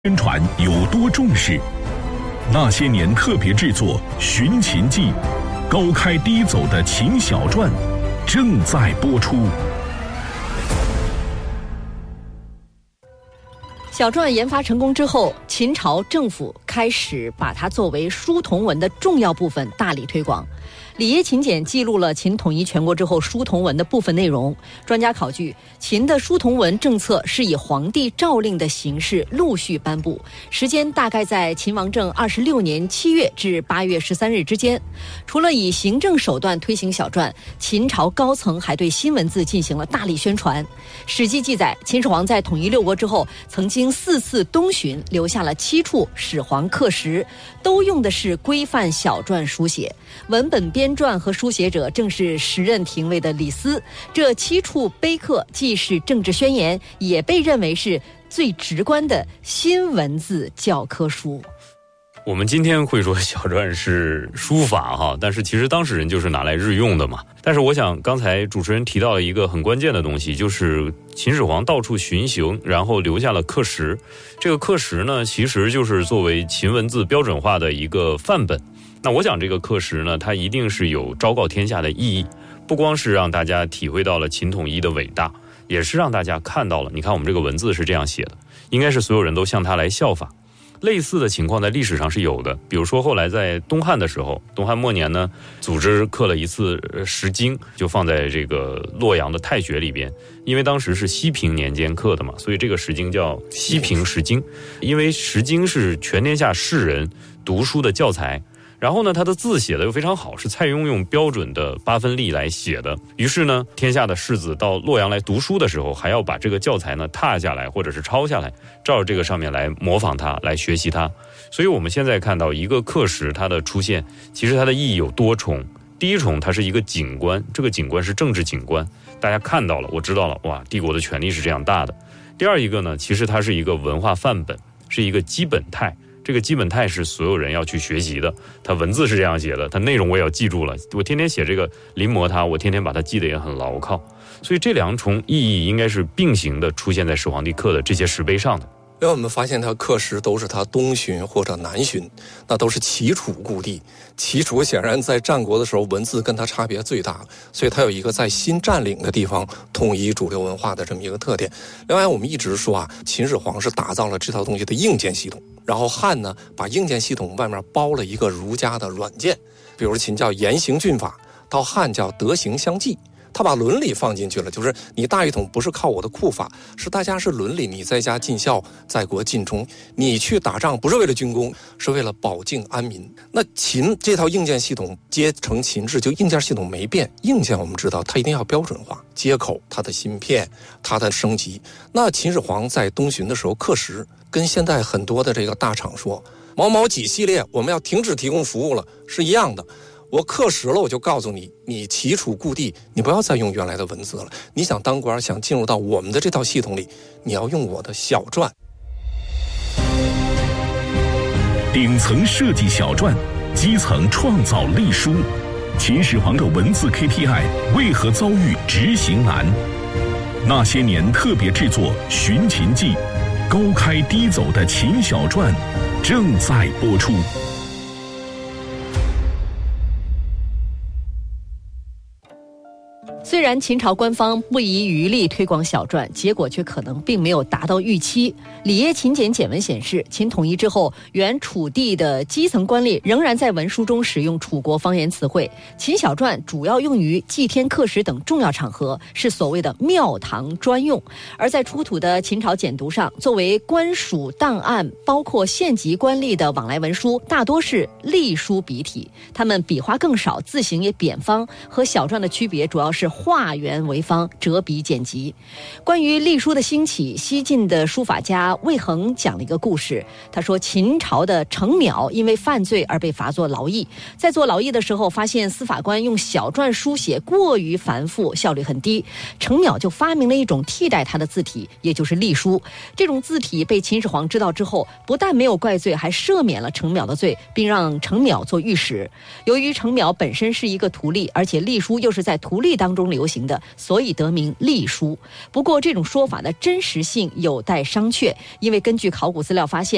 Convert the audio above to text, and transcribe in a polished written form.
宣传有多重视？那些年特别制作《寻秦记》，高开低走的秦小传正在播出。 小传研发成功之后，秦朝政府开始把它作为书同文的重要部分大力推广。里耶秦简记录了秦统一全国之后书同文的部分内容。专家考据，秦的书同文政策是以皇帝诏令的形式陆续颁布，时间大概在秦王政26年7月至8月13日之间。除了以行政手段推行小传，秦朝高层还对新文字进行了大力宣传。史记记载，秦始皇在统一六国之后，曾经4次东巡，留下了7处始皇刻石，都用的是规范小篆书写。文本编撰和书写者正是时任廷尉的李斯。这7处碑刻既是政治宣言，也被认为是最直观的新文字教科书。 我们今天会说小篆是书法哈，但是其实当事人就是拿来日用的嘛。但是我想刚才主持人提到了一个很关键的东西，就是秦始皇到处巡行，然后留下了刻石。这个刻石呢，其实就是作为秦文字标准化的一个范本。那我想这个刻石呢，它一定是有昭告天下的意义，不光是让大家体会到了秦统一的伟大，也是让大家看到了，你看我们这个文字是这样写的，应该是所有人都向它来效法。类似的情况在历史上是有的，比如说后来在东汉的时候，东汉末年呢，组织刻了一次石经，就放在这个洛阳的太学里边，因为当时是西平年间刻的嘛，所以这个石经叫西平石经。因为石经是全天下士人读书的教材，然后呢，他的字写的又非常好，是蔡邕用标准的8分隶来写的。于是呢，天下的士子到洛阳来读书的时候，还要把这个教材呢踏下来，或者是抄下来，照着这个上面来模仿它，来学习它。所以我们现在看到一个刻石它的出现，其实它的意义有多重。第一重，它是一个景观，这个景观是政治景观，大家看到了，我知道了，哇，帝国的权力是这样大的。第二一个呢，其实它是一个文化范本，是一个基本态。这个基本态是所有人要去学习的，它文字是这样写的，它内容我也要记住了，我天天写这个临摹它，我天天把它记得也很牢靠。所以这两重意义应该是并行的出现在始皇帝刻的这些石碑上的。 因为我们发现他刻石都是他东巡或者南巡，那都是齐楚故地。齐楚显然在战国的时候文字跟他差别最大，所以他有一个在新占领的地方统一主流文化的这么一个特点。另外我们一直说啊，秦始皇是打造了这套东西的硬件系统，然后汉呢把硬件系统外面包了一个儒家的软件，比如秦叫严刑峻法，到汉叫德行相济。他把伦理放进去了，就是你大一统不是靠我的库法，是大家是伦理，你在家尽孝，在国尽忠，你去打仗不是为了军功，是为了保境安民。那秦这套硬件系统接成秦制，就硬件系统没变，硬件我们知道它一定要标准化，接口、它的芯片、它的升级。那秦始皇在东巡的时候刻石，跟现在很多的这个大厂说某某几系列我们要停止提供服务了是一样的。我刻石了，我就告诉你，你齐楚故地，你不要再用原来的文字了。你想当官，想进入到我们的这套系统里，你要用我的小篆。 顶层设计小篆，基层创造隶书。秦始皇的文字 KPI 为何遭遇执行难？那些年特别制作《寻秦记》，高开低走的秦小篆正在播出。 虽然秦朝官方不遗余力推广小篆，结果却可能并没有达到预期。里耶秦简简文显示，秦统一之后，原楚地的基层官吏仍然在文书中使用楚国方言词汇。秦小篆主要用于祭天刻石等重要场合，是所谓的庙堂专用。而在出土的秦朝简牍上，作为官署档案，包括县级官吏的往来文书，大多是隶书笔体，它们笔画更少，字形也扁方，和小篆的区别主要是画圆为方，折笔简急。关于隶书的兴起，西晋的书法家魏衡讲了一个故事。他说，秦朝的程邈因为犯罪而被罚做劳役，在做劳役的时候，发现司法官用小篆书写过于繁复，效率很低，程邈就发明了一种替代他的字体，也就是隶书。这种字体被秦始皇知道之后，不但没有怪罪，还赦免了程邈的罪，并让程邈做御史。由于程邈本身是一个徒隶，而且隶书又是在徒隶当中流行的，所以得名隶书。不过这种说法的真实性有待商榷，因为根据考古资料发现，